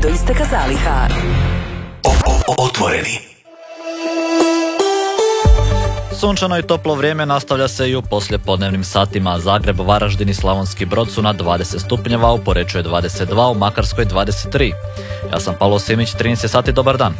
do isteka zaliha. Otvoreni. Sunčano i toplo vrijeme nastavlja se i u poslijepodnevnim satima. Zagreb, Varaždin i Slavonski Brod su na 20 stupnjeva, u Poreču je 22, u Makarskoj 23. Ja sam Pavlo Simić, 13 sati, dobar dan.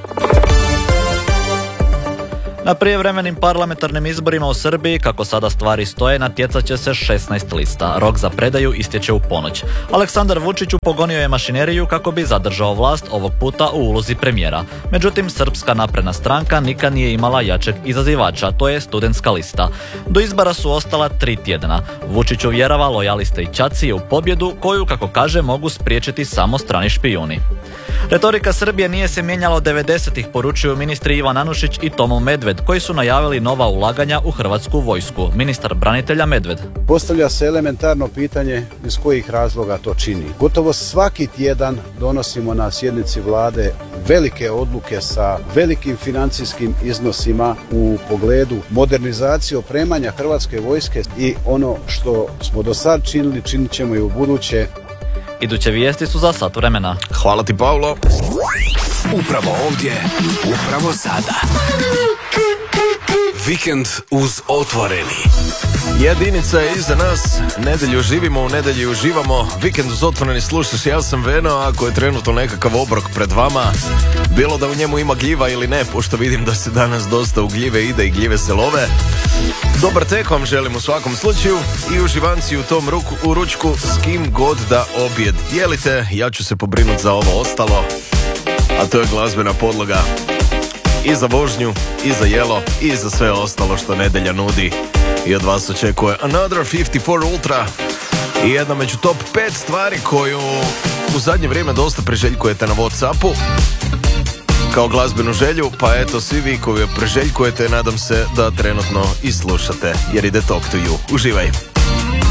Na prijevremenim parlamentarnim izborima u Srbiji, kako sada stvari stoje, natjecat će se 16 lista. Rok za predaju istječe u ponoć. Aleksandar Vučić pogonio je mašineriju kako bi zadržao vlast, ovog puta u ulozi premijera. Međutim, Srpska napredna stranka nikad nije imala jačeg izazivača, to je studentska lista. Do izbora su ostala 3 tjedna. Vučić uvjerava lojaliste i ćaci u pobjedu koju, kako kaže, mogu spriječiti samo strani špijuni. Retorika Srbije nije se mijenjala od 90-ih, poručuju ministri Ivan Anušić i Tomo Medved, koji su najavili nova ulaganja u hrvatsku vojsku. Ministar branitelja Medved: postavlja se elementarno pitanje iz kojih razloga to čini. Gotovo svaki tjedan donosimo na sjednici vlade velike odluke sa velikim financijskim iznosima u pogledu modernizacije opremanja hrvatske vojske i ono što smo do sad činili, činit ćemo i u buduće. Iduće vijesti su za sat vremena. Hvala ti, Pavlo. Upravo ovdje, upravo sada. Vikend uz Otvoreni. Jedinica je iza nas, nedjelju živimo, u nedjelji uživamo. Vikend uz Otvoreni slušaš, ja sam Veno. Ako je trenutno nekakav obrok pred vama, bilo da u njemu ima gljiva ili ne, pošto vidim da se danas dosta u gljive ide i gljive se love. Dobar tek vam želim u svakom slučaju i uživanci u tom ručku s kim god da objed dijelite. Ja ću se pobrinuti za ovo ostalo, a to je glazbena podloga i za vožnju, i za jelo, i za sve ostalo što nedjelja nudi. I od vas očekuje Another 54 Ultra i jedna među top 5 stvari koju u zadnje vrijeme dosta priželjkujete na Whatsappu kao glazbenu želju, pa eto, svi vi koji je priželjkujete, nadam se da trenutno i slušate, jer ide Talk to You. Uživaj!